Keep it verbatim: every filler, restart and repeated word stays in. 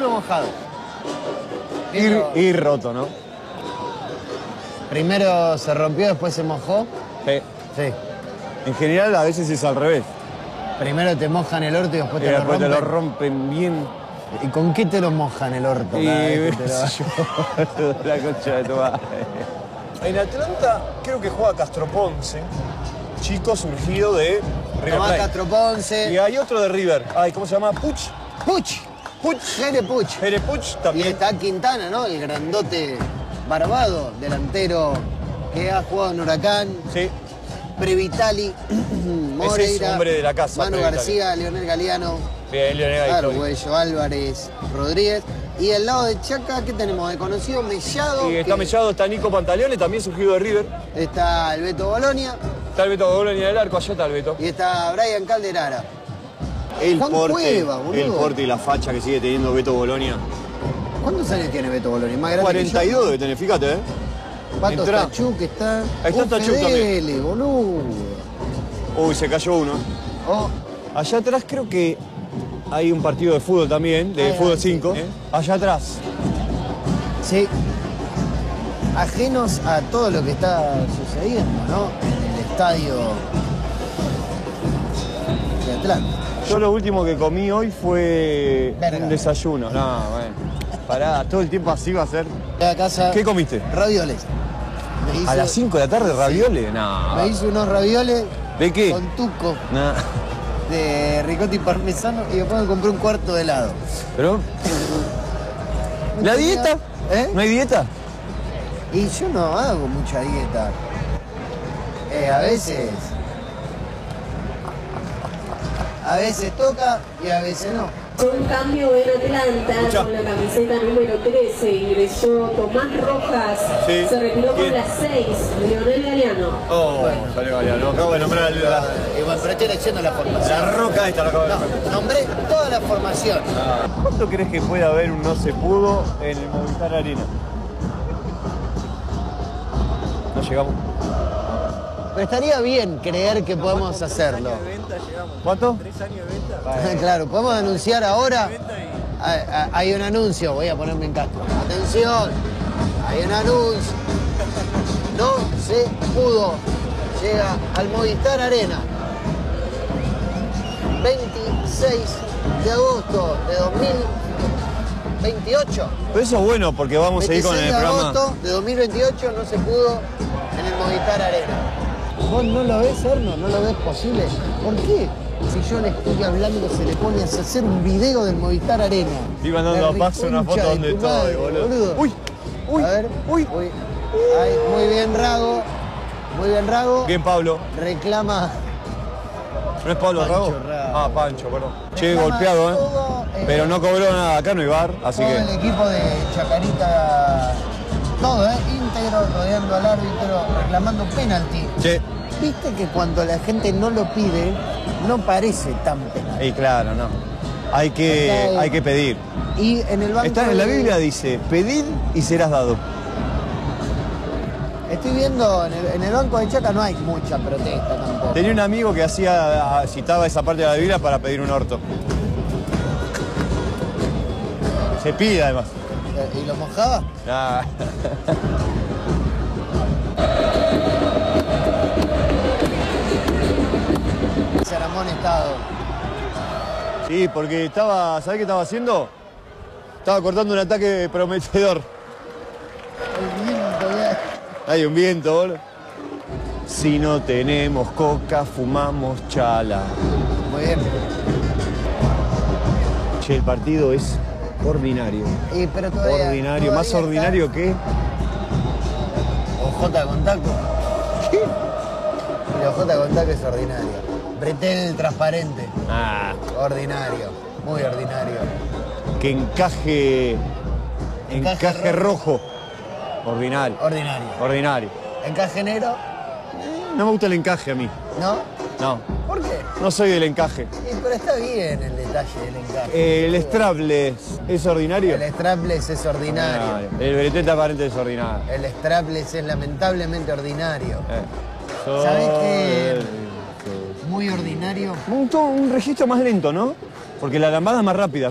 uno mojado. Y, y roto, ¿no? Primero se rompió, después se mojó. Sí. Sí. En general a veces es al revés. Primero te mojan el orto y después Y te lo después te rompen. lo rompen bien. ¿Y con qué te lo mojan el orto? Y cada vez que te lo- la concha de tu madre. En Atlanta creo que juega Castro Ponce, chico surgido de River Tomás Plate. Castro Ponce. Y hay otro de River. Ay, ¿cómo se llama? Puch. Puch. Puch. Jere Puch. Jere Puch Y también. está Quintana, ¿no? El grandote barbado, delantero que ha jugado en Huracán. Sí. Previtali, Moreira, hombre de la casa, Manu Previtali. García, Leonel Galeano, Bien, Leonel claro, Galeano. Güello Álvarez, Rodríguez. Y al lado de Chaca, ¿qué tenemos? De conocido Mellado. Y está que Mellado, está Nico Pantaleone, también surgido de River. Está el Beto Bolonia Está el Beto Bolonia en el arco, allá está el Beto. y está Brian Calderara. El Juan porte, Cueva, boludo. el porte y la facha que sigue teniendo Beto Bolonia. ¿Cuántos años tiene Beto Bolonia? ¿Más grande cuarenta y dos debe tener, fíjate, ¿eh? que yo? Pato Entrá. Tachú, que está... Ahí está Uh, Tachú Fedele, boludo. Uy, se cayó uno. Oh, Allá atrás creo que hay un partido de fútbol también, de Ahí, fútbol ahí, sí. cinco. ¿Eh? Allá atrás. sí. Ajenos a todo lo que está sucediendo, ¿no? En el estadio de Atlanta. Yo lo último que comí hoy fue Verga. un desayuno. No, bueno. Pará, todo el tiempo así va a ser. Llegué a casa... ¿Qué comiste? Ravioles. Me hice, ¿A las cinco de la tarde ravioles? No. me hice unos ravioles ¿De qué? con tuco No. de ricotta y parmesano y después me compré un cuarto de helado. ¿Pero? No ¿La tenía- dieta? ¿Eh? ¿No hay dieta? Y yo no hago mucha dieta. Eh, a veces... A veces toca y a veces no. Un cambio en Atlanta, Escuchá. con la camiseta número trece, ingresó Tomás Rojas, Sí. se retiró ¿Quién? con la seis, Leonel Galeano. Oh, salió Galeano. Acabo de nombrar la, la, Y bueno, pero estoy leyendo la formación. la roca esta. La acabo de No, nombrar. nombré toda la formación. ¿Cuánto crees que puede haber un no se pudo en el Movistar Arena? No llegamos. Pero estaría bien creer que podemos hacerlo. ¿Cuánto? Claro, podemos anunciar ahora. Hay, hay- hay un anuncio, voy a ponerme en casco. Atención, hay un anuncio. No se pudo. Llega al Movistar Arena. veintiséis de agosto de dos mil veintiocho. Pero eso es bueno porque vamos a ir con el veintiséis de programa. agosto de dos mil veintiocho no se pudo en el Movistar Arena. ¿Vos no lo ves, Erno? ¿No lo ves posible? ¿Por qué? Si yo le estoy hablando, se le pone a hacer un video del Movistar Arena. Estoy mandando La a Paso una reconcha foto de donde tu estoy, madre, boludo. Uy, uy, a ver, uy. uy. Ay, muy bien, Rago. Muy bien, Rago. Bien, Pablo. Reclama. ¿No es Pablo Pancho Rago? Rago. Ah, Pancho, perdón. Che, Reclama golpeado, ¿eh? todo, eh, Pero no cobró nada. Acá no hay bar, así Todo el que... equipo de Chacarita, todo, ¿eh? Íntegro, rodeando al árbitro, reclamando penalti. Che. Viste que cuando la gente no lo pide, no parece tan penal. Y claro, no. Hay que, Está ahí. hay que pedir. Y en el banco... Está en la de- Biblia dice, pedid y serás dado. Estoy viendo, en el, en el banco de Chaca no hay mucha protesta tampoco. Tenía un amigo que hacía, citaba esa parte de la Biblia para pedir un orto. Se pide además. ¿Y lo mojaba? Ah. Se era amonestado. Sí, porque estaba, ¿sabés qué estaba haciendo? Estaba cortando un ataque prometedor. El viento, ya. Hay un viento, boludo. Si no tenemos coca, fumamos chala. Muy bien. Che, el partido es ordinario. Y, pero todavía, Ordinario, todavía más está- ordinario que... Ojota con taco. ¿Qué? El ojota con taco es ordinario. Bretel transparente. Ah, Ordinario. Muy ordinario. que encaje... Encaje Encaje rojo. Ordinario. Ordinario. Ordinario. Encaje negro, No me gusta el encaje a mí. ¿no? No, ¿Por qué? no soy del encaje. Sí, pero está bien el detalle del encaje. Eh, el strapless es ordinario. El strapless es ordinario. El bretel transparente es ordinario. El strapless es lamentablemente ordinario. Eh. ¿Sabés qué? Soy- Muy ordinario. Un, to- un registro más lento, ¿no? Porque la lambada es más rápida.